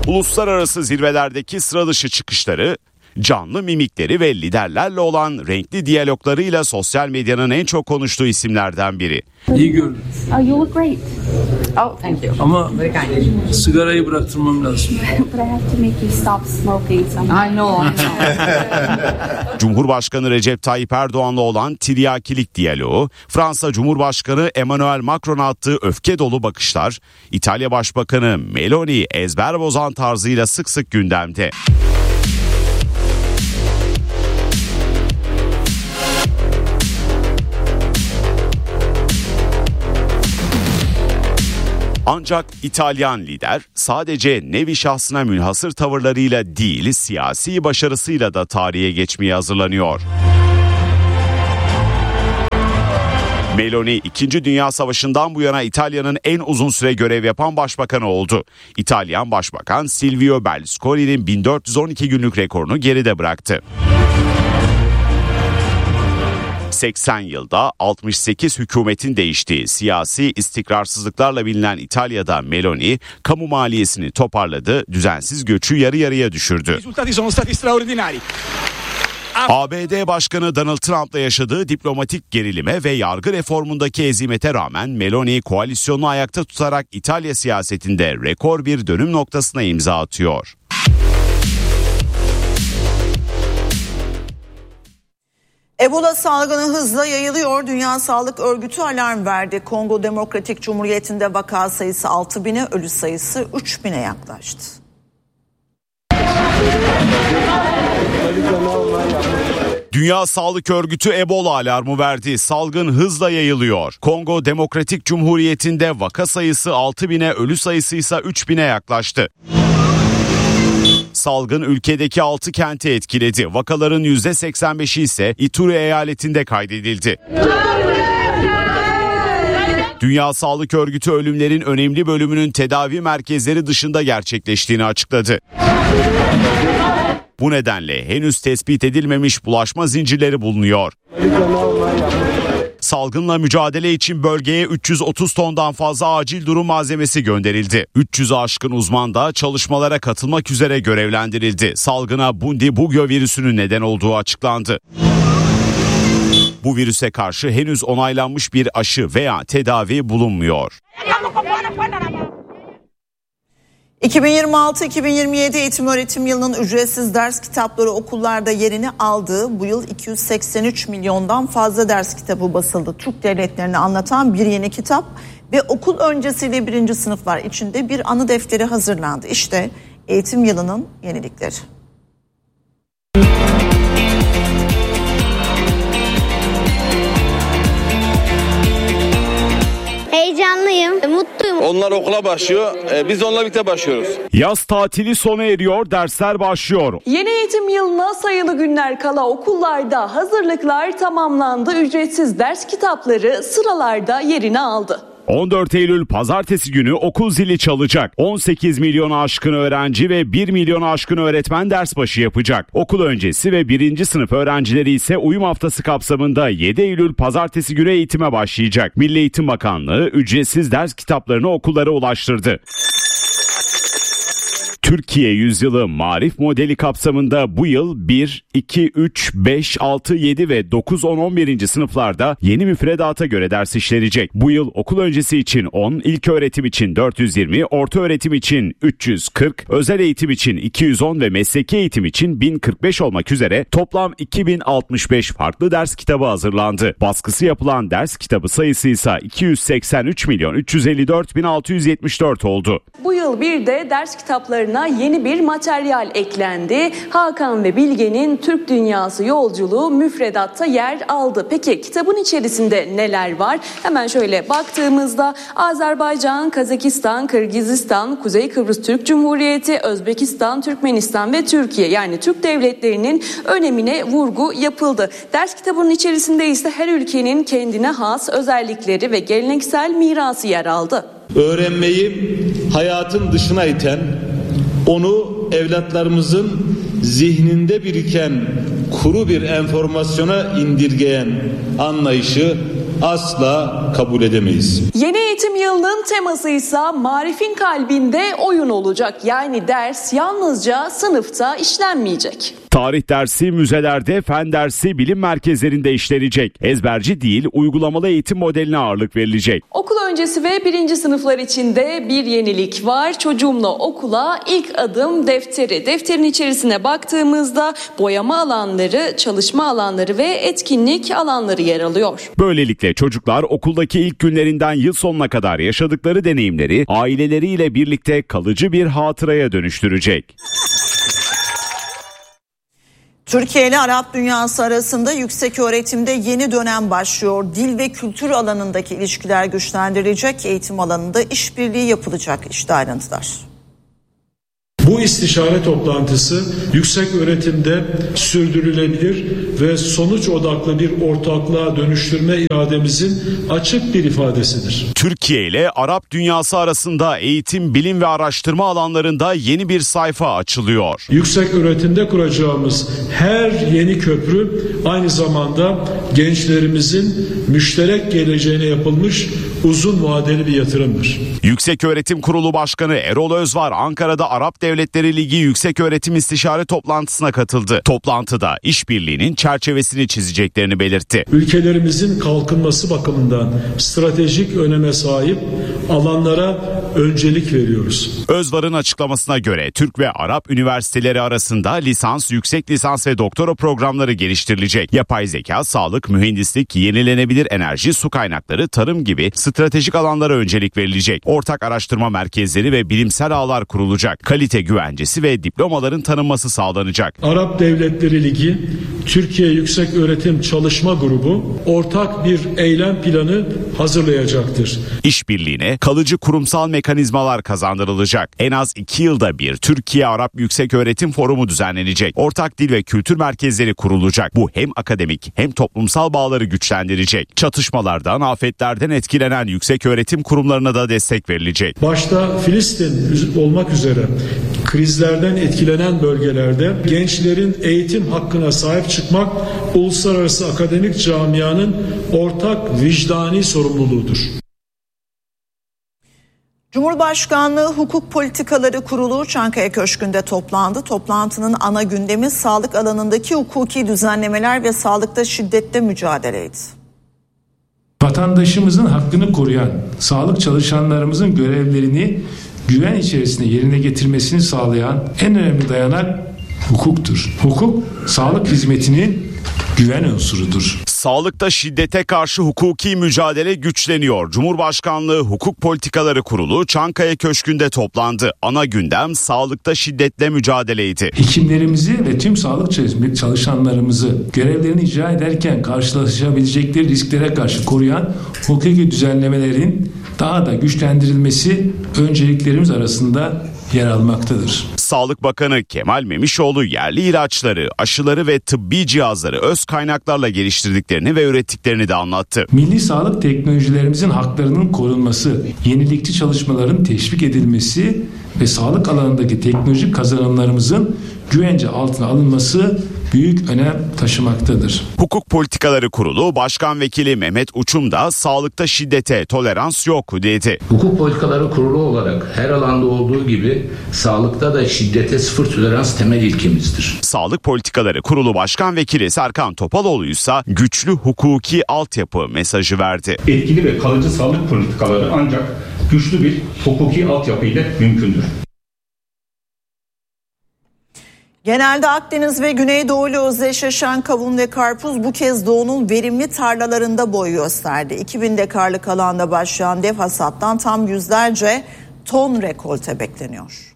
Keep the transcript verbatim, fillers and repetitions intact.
Uluslararası zirvelerdeki sıra dışı çıkışları, canlı mimikleri ve liderlerle olan renkli diyaloglarıyla sosyal medyanın en çok konuştuğu isimlerden biri. İyi gördüm. Oh, you look great. Oh, thank you. Ama sigarayı bıraktırmam lazım. But I have to make you stop smoking sometime. I know. I know. Cumhurbaşkanı Recep Tayyip Erdoğan'la olan tiryakilik diyaloğu, Fransa Cumhurbaşkanı Emmanuel Macron'a attığı öfke dolu bakışlar, İtalya Başbakanı Meloni ezber bozan tarzıyla sık sık gündemde. Ancak İtalyan lider sadece nevi şahsına münhasır tavırlarıyla değil, siyasi başarısıyla da tarihe geçmeye hazırlanıyor. Meloni, İkinci Dünya Savaşı'ndan bu yana İtalya'nın en uzun süre görev yapan başbakanı oldu. İtalyan Başbakan Silvio Berlusconi'nin bin dört yüz on iki günlük rekorunu geride bıraktı. seksen yılda altmış sekiz hükümetin değiştiği siyasi istikrarsızlıklarla bilinen İtalya'da Meloni, kamu maliyesini toparladı, düzensiz göçü yarı yarıya düşürdü. A B D Başkanı Donald Trump'la yaşadığı diplomatik gerilime ve yargı reformundaki ezimete rağmen Meloni koalisyonunu ayakta tutarak İtalya siyasetinde rekor bir dönüm noktasına imza atıyor. Ebola salgını hızla yayılıyor. Dünya Sağlık Örgütü alarm verdi. Kongo Demokratik Cumhuriyeti'nde vaka sayısı altı bine, ölü sayısı üç bine yaklaştı. Dünya Sağlık Örgütü Ebola alarmı verdi. Salgın hızla yayılıyor. Kongo Demokratik Cumhuriyeti'nde vaka sayısı altı bine, ölü sayısı ise üç bine yaklaştı. Salgın ülkedeki altı kenti etkiledi. Vakaların yüzde seksen beşi ise Ituri eyaletinde kaydedildi. Dünya Sağlık Örgütü ölümlerin önemli bölümünün tedavi merkezleri dışında gerçekleştiğini açıkladı. Bu nedenle henüz tespit edilmemiş bulaşma zincirleri bulunuyor. Salgınla mücadele için bölgeye üç yüz otuz tondan fazla acil durum malzemesi gönderildi. üç yüzü aşkın uzman da çalışmalara katılmak üzere görevlendirildi. Salgına Bundibugyo virüsünün neden olduğu açıklandı. Bu virüse karşı henüz onaylanmış bir aşı veya tedavi bulunmuyor. iki bin yirmi altı iki bin yirmi yedi eğitim öğretim yılının ücretsiz ders kitapları okullarda yerini aldı. Bu yıl iki yüz seksen üç milyondan fazla ders kitabı basıldı. Türk devletlerini anlatan bir yeni kitap ve okul öncesiyle birinci sınıflar içinde bir anı defteri hazırlandı. İşte eğitim yılının yenilikleri. Heyecanlıyım, mutluyum. Onlar okula başlıyor, biz onunla birlikte başlıyoruz. Yaz tatili sona eriyor, dersler başlıyor. Yeni eğitim yılına sayılı günler kala okullarda hazırlıklar tamamlandı. Ücretsiz ders kitapları sıralarda yerini aldı. on dört Eylül pazartesi günü okul zili çalacak. on sekiz milyonu aşkın öğrenci ve bir milyonu aşkın öğretmen ders başı yapacak. Okul öncesi ve birinci sınıf öğrencileri ise uyum haftası kapsamında yedi Eylül pazartesi günü eğitime başlayacak. Milli Eğitim Bakanlığı ücretsiz ders kitaplarını okullara ulaştırdı. Türkiye Yüzyılı Marif modeli kapsamında bu yıl bir, iki, üç, beş, altı, yedi ve dokuz, on, on birinci sınıflarda yeni müfredata göre ders işlenecek. Bu yıl okul öncesi için on, ilköğretim için dört yüz yirmi, ortaöğretim için üç yüz kırk, özel eğitim için iki yüz on ve mesleki eğitim için bin kırk beş olmak üzere toplam iki bin altmış beş farklı ders kitabı hazırlandı. Baskısı yapılan ders kitabı sayısı ise iki yüz seksen üç milyon üç yüz elli dört bin altı yüz yetmiş dört oldu. Bu yıl bir de ders kitaplarına yeni bir materyal eklendi. Hakan ve Bilge'nin Türk Dünyası yolculuğu müfredatta yer aldı. Peki kitabın içerisinde neler var? Hemen şöyle baktığımızda Azerbaycan, Kazakistan, Kırgızistan, Kuzey Kıbrıs Türk Cumhuriyeti, Özbekistan, Türkmenistan ve Türkiye, yani Türk devletlerinin önemine vurgu yapıldı. Ders kitabının içerisinde ise her ülkenin kendine has özellikleri ve geleneksel mirası yer aldı. Öğrenmeyi hayatın dışına iten, onu evlatlarımızın zihninde biriken kuru bir enformasyona indirgeyen anlayışı asla asla kabul edemeyiz. Yeni eğitim yılının teması ise marifin kalbinde oyun olacak. Yani ders yalnızca sınıfta işlenmeyecek. Tarih dersi müzelerde, fen dersi bilim merkezlerinde işlenecek. Ezberci değil, uygulamalı eğitim modeline ağırlık verilecek. Okul öncesi ve birinci sınıflar için de bir yenilik var. Çocuğumla okula ilk adım defteri. Defterin içerisine baktığımızda boyama alanları, çalışma alanları ve etkinlik alanları yer alıyor. Böylelikle çocuklar okuldaki ilk günlerinden yıl sonuna kadar yaşadıkları deneyimleri aileleriyle birlikte kalıcı bir hatıraya dönüştürecek. Türkiye ile Arap dünyası arasında yüksek öğretimde yeni dönem başlıyor. Dil ve kültür alanındaki ilişkiler güçlendirilecek, eğitim alanında işbirliği yapılacak. İşte ayrıntılar. Bu istişare toplantısı yüksek öğretimde sürdürülebilir ve sonuç odaklı bir ortaklığa dönüştürme irademizin açık bir ifadesidir. Türkiye ile Arap dünyası arasında eğitim, bilim ve araştırma alanlarında yeni bir sayfa açılıyor. Yüksek öğretimde kuracağımız her yeni köprü aynı zamanda gençlerimizin müşterek geleceğine yapılmış uzun vadeli bir yatırımdır. Yükseköğretim Kurulu Başkanı Erol Özvar Ankara'da Arap Devletleri Ligi Yükseköğretim İstişare Toplantısına katıldı. Toplantıda işbirliğinin çerçevesini çizeceklerini belirtti. Ülkelerimizin kalkınması bakımından stratejik öneme sahip alanlara öncelik veriyoruz. Özvar'ın açıklamasına göre Türk ve Arap üniversiteleri arasında lisans, yüksek lisans ve doktora programları geliştirilecek. Yapay zeka, sağlık, mühendislik, yenilenebilir enerji, su kaynakları, tarım gibi stratejik alanlara öncelik verilecek. Ortak araştırma merkezleri ve bilimsel ağlar kurulacak. Kalite güvencesi ve diplomaların tanınması sağlanacak. Arap Devletleri Ligi, Türkiye Yüksek Öğretim Çalışma Grubu ortak bir eylem planı hazırlayacaktır. İşbirliğine kalıcı kurumsal mekanizmalar kazandırılacak. En az iki yılda bir Türkiye-Arap Yükseköğretim Forumu düzenlenecek. Ortak dil ve kültür merkezleri kurulacak. Bu hem akademik hem toplumsal bağları güçlendirecek. Çatışmalardan, afetlerden etkilenen yükseköğretim kurumlarına da destek verilecek. Başta Filistin olmak üzere krizlerden etkilenen bölgelerde gençlerin eğitim hakkına sahip çıkmak uluslararası akademik camianın ortak vicdani sorumluluğudur. Cumhurbaşkanlığı Hukuk Politikaları Kurulu Çankaya Köşkü'nde toplandı. Toplantının ana gündemi sağlık alanındaki hukuki düzenlemeler ve sağlıkta şiddetle mücadeleydi. Vatandaşımızın hakkını koruyan, sağlık çalışanlarımızın görevlerini güven içerisinde yerine getirmesini sağlayan en önemli dayanak hukuktur. Hukuk, sağlık hizmetinin güven unsurudur. Sağlıkta şiddete karşı hukuki mücadele güçleniyor. Cumhurbaşkanlığı Hukuk Politikaları Kurulu Çankaya Köşkü'nde toplandı. Ana gündem sağlıkta şiddetle mücadeleydi. Hekimlerimizi ve tüm sağlık çalışanlarımızı görevlerini icra ederken karşılaşabilecekleri risklere karşı koruyan hukuki düzenlemelerin daha da güçlendirilmesi önceliklerimiz arasında yer almaktadır. Sağlık Bakanı Kemal Memişoğlu yerli ilaçları, aşıları ve tıbbi cihazları öz kaynaklarla geliştirdiklerini ve ürettiklerini de anlattı. Milli sağlık teknolojilerimizin haklarının korunması, yenilikçi çalışmaların teşvik edilmesi ve sağlık alanındaki teknolojik kazanımlarımızın güvence altına alınması büyük önem taşımaktadır. Hukuk Politikaları Kurulu Başkan Vekili Mehmet Uçum da sağlıkta şiddete tolerans yok dedi. Hukuk Politikaları Kurulu olarak her alanda olduğu gibi sağlıkta da şiddete sıfır tolerans temel ilkemizdir. Sağlık Politikaları Kurulu Başkan Vekili Serkan Topaloğlu ise güçlü hukuki altyapı mesajı verdi. Etkili ve kalıcı sağlık politikaları ancak güçlü bir hukuki altyapı ile mümkündür. Genelde Akdeniz ve Güneydoğu ile özdeşleşen kavun ve karpuz bu kez doğunun verimli tarlalarında boy gösterdi. iki bin dekarlık alanda başlayan dev hasattan tam yüzlerce ton rekolte bekleniyor.